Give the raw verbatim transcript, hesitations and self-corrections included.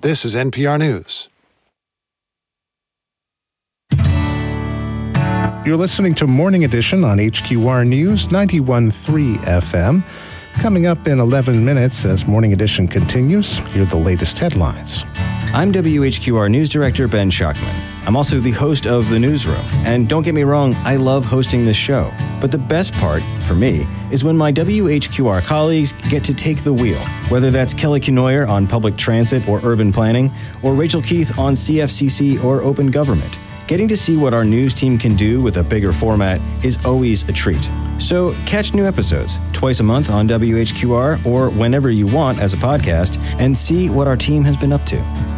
This is N P R News. You're listening to Morning Edition on H Q R News ninety-one point three F M. Coming up in eleven minutes as Morning Edition continues, here are the latest headlines. I'm W H Q R News Director Ben Schuckman. I'm also the host of The Newsroom. And don't get me wrong, I love hosting this show. But the best part, for me, is when my W H Q R colleagues get to take the wheel. Whether that's Kelly Kenoyer on public transit or urban planning, or Rachel Keith on C F C C or open government. Getting to see what our news team can do with a bigger format is always a treat. So catch new episodes twice a month on W H Q R or whenever you want as a podcast and see what our team has been up to.